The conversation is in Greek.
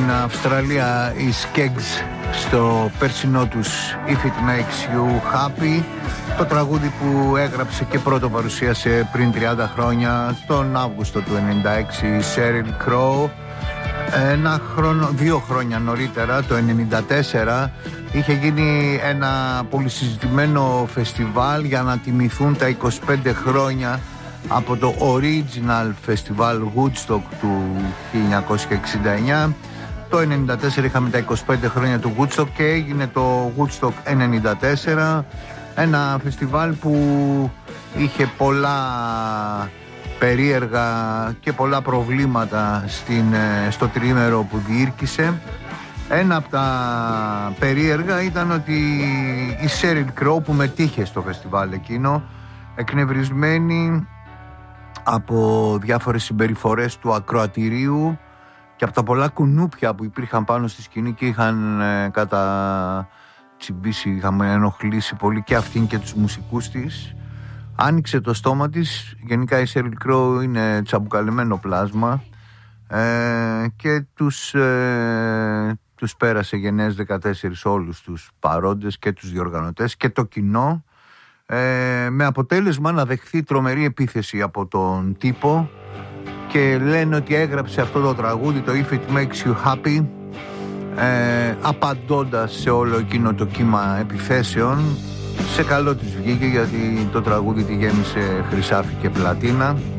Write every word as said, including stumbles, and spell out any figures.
στην Αυστραλία οι Skeggs στο περσινό τους If It Makes You Happy, το τραγούδι που έγραψε και πρώτο παρουσίασε πριν τριάντα χρόνια, τον Αύγουστο του ενενήντα έξι, η Sheryl Crow. Ένα χρόνο, δύο χρόνια νωρίτερα, το ενενήντα τέσσερα, είχε γίνει ένα πολυσυζητημένο φεστιβάλ για να τιμηθούν τα είκοσι πέντε χρόνια από το Original Festival Woodstock του χίλια εννιακόσια εξήντα εννιά. Το ενενήντα τέσσερα είχαμε τα είκοσι πέντε χρόνια του Woodstock και έγινε το Woodstock ενενήντα τέσσερα, ένα φεστιβάλ που είχε πολλά περίεργα και πολλά προβλήματα στην, στο τριήμερο που διήρκησε. Ένα από τα περίεργα ήταν ότι η Sheryl Crow, που μετήχε στο φεστιβάλ εκείνο, εκνευρισμένη από διάφορες συμπεριφορές του ακροατηρίου και από τα πολλά κουνούπια που υπήρχαν πάνω στη σκηνή και είχαν ε, κατά τσιμπήσει, είχαν ενοχλήσει πολύ και αυτήν και τους μουσικούς της, άνοιξε το στόμα της. Γενικά η Sheryl Crow είναι τσαμπουκαλεμένο πλάσμα ε, και τους, ε, τους πέρασε γενναίες δεκατέσσερις όλους τους παρόντες και τους διοργανωτές και το κοινό, ε, με αποτέλεσμα να δεχθεί τρομερή επίθεση από τον τύπο, και λένε ότι έγραψε αυτό το τραγούδι, το If It Makes You Happy, ε, απαντώντας σε όλο εκείνο το κύμα επιθέσεων. Σε καλό της βγήκε, γιατί το τραγούδι τη γέμισε χρυσάφι και πλατίνα.